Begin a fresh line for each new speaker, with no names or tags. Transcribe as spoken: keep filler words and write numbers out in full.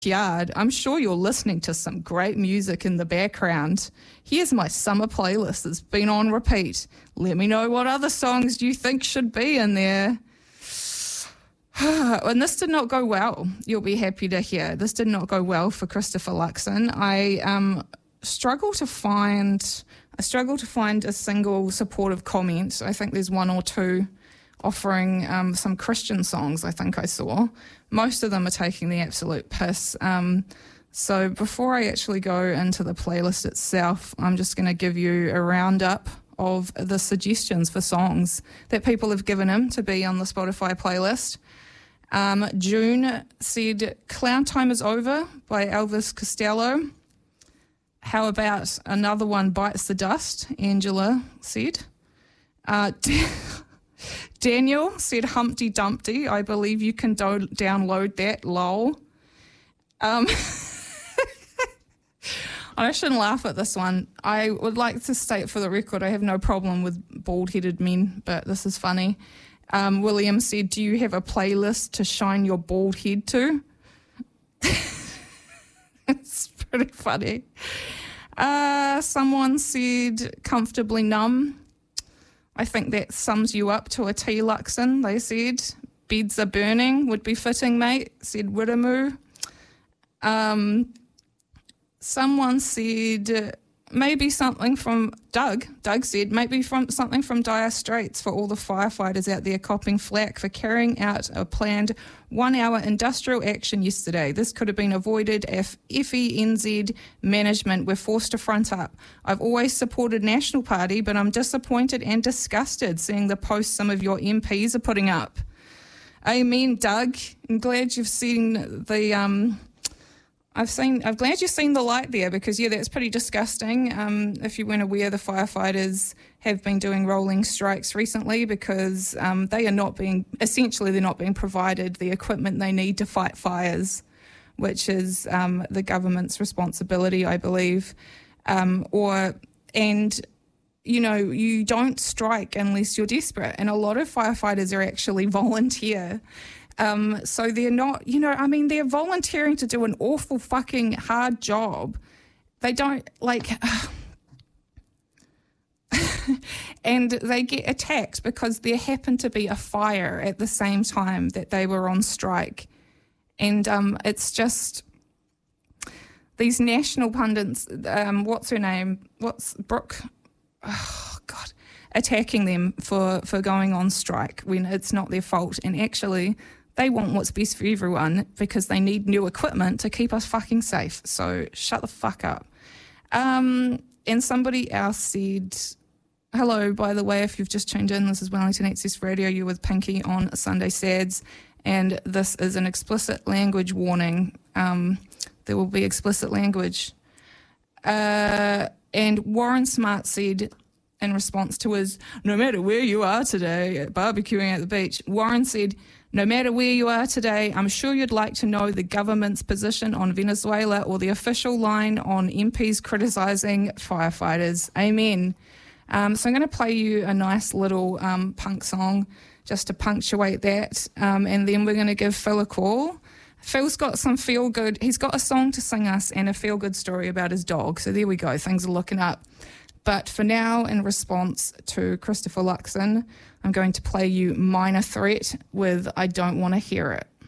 yard, I'm sure you're listening to some great music in the background. Here's my summer playlist that's been on repeat. Let me know what other songs you think should be in there. And this did not go well. You'll be happy to hear. This did not go well for Christopher Luxon. I um, struggle to find I struggle to find a single supportive comment. I think there's one or two offering um, some Christian songs, I think I saw. Most of them are taking the absolute piss. Um, so before I actually go into the playlist itself, I'm just going to give you a roundup of the suggestions for songs that people have given him to be on the Spotify playlist. Um, June said, Clown Time Is Over by Elvis Costello. How about another one, Bites the Dust, Angela said. Uh, Daniel said Humpty Dumpty. I believe you can do- download that, lol. Um, I shouldn't laugh at this one. I would like to state for the record I have no problem with bald-headed men, but this is funny. Um, William said, do you have a playlist to shine your bald head to? It's pretty funny. Uh, someone said Comfortably Numb. I think that sums you up to a T, Luxon, they said. Beds Are Burning would be fitting, mate, said Widamu. Um, someone said maybe something from Doug. Doug said maybe from something from Dire Straits for all the firefighters out there copping flack for carrying out a planned one-hour industrial action yesterday. This could have been avoided if F E N Z management were forced to front up. I've always supported National Party, but I'm disappointed and disgusted seeing the posts some of your M Ps are putting up. Amen, Doug. I'm glad you've seen the... Um, I've seen. I'm glad you've seen the light there because, yeah, that's pretty disgusting. Um, if you weren't aware, the firefighters have been doing rolling strikes recently because um, they are not being, essentially they're not being provided the equipment they need to fight fires, which is um, the government's responsibility, I believe. Um, or, and, you know, you don't strike unless you're desperate. And a lot of firefighters are actually volunteer. Um, so they're not, you know, I mean, they're volunteering to do an awful fucking hard job. They don't, like, and they get attacked because there happened to be a fire at the same time that they were on strike. And um, it's just, these national pundits, um, what's her name? What's Brooke? Oh, God. Attacking them for, for going on strike when it's not their fault. And actually, they want what's best for everyone because they need new equipment to keep us fucking safe. So shut the fuck up. Um, and somebody else said, hello, by the way, if you've just tuned in, this is Wellington Access Radio. You're with Pinky on Sunday Sads. And this is an explicit language warning. Um, there will be explicit language. Uh, and Warren Smart said, in response to his, no matter where you are today, barbecuing at the beach, Warren said, no matter where you are today, I'm sure you'd like to know the government's position on Venezuela or the official line on M Ps criticising firefighters. Amen. Um, so I'm going to play you a nice little um, punk song just to punctuate that, um, and then we're going to give Phil a call. Phil's got some feel-good, he's got a song to sing us and a feel-good story about his dog. So there we go, things are looking up. But for now, in response to Christopher Luxon, I'm going to play you Minor Threat with I Don't Want to Hear It.